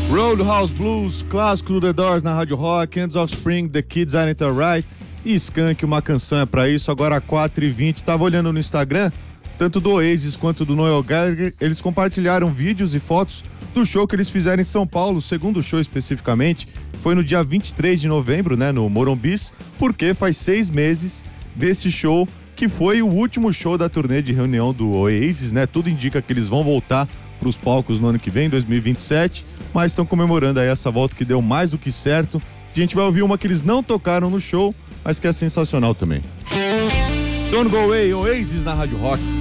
Roadhouse Blues, clássico do The Doors na Rádio Rock, Ends of Spring, The Kids Aren't Alright e Skank, Uma Canção é Pra Isso. Agora 4h20, tava olhando no Instagram, tanto do Oasis quanto do Noel Gallagher, eles compartilharam vídeos e fotos do show que eles fizeram em São Paulo, o segundo show especificamente, foi no dia 23 de novembro, né, no Morumbis, porque faz 6 meses desse show, que foi o último show da turnê de reunião do Oasis, né, tudo indica que eles vão voltar para os palcos no ano que vem, 2027, mas estão comemorando aí essa volta que deu mais do que certo. A gente vai ouvir uma que eles não tocaram no show, mas que é sensacional também. Don't Go Away, Oasis na Rádio Rock.